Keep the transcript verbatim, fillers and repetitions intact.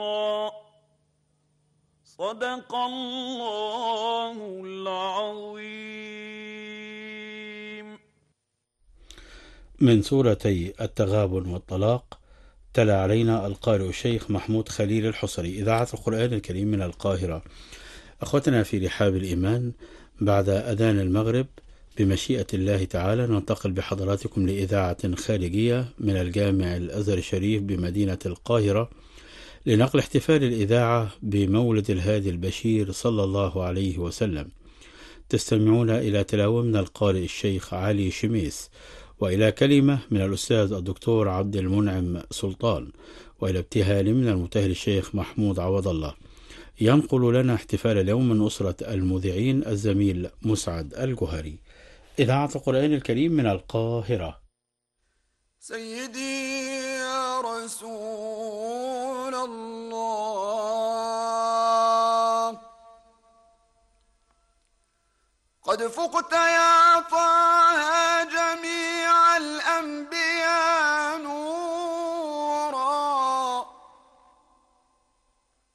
صدق الله العظيم. من سورتي التغابن والطلاق تلا علينا القارئ الشيخ محمود خليل الحصري، إذاعة القرآن الكريم من القاهرة. أخوتنا في رحاب الإيمان، بعد أذان المغرب بمشيئة الله تعالى ننتقل بحضراتكم لإذاعة خارجية من الجامع الأزهر الشريف بمدينة القاهرة لنقل احتفال الإذاعة بمولد الهادي البشير صلى الله عليه وسلم. تستمعون إلى تلاوة من القارئ الشيخ علي شميس، وإلى كلمة من الأستاذ الدكتور عبد المنعم سلطان، وإلى ابتهال من المبتهل الشيخ محمود عوض الله. ينقل لنا احتفال اليوم من أسرة المذيعين الزميل مسعد الجهري. إذاعة القرآن الكريم من القاهرة. سيدي يا رسول الله، قد فقت يا طه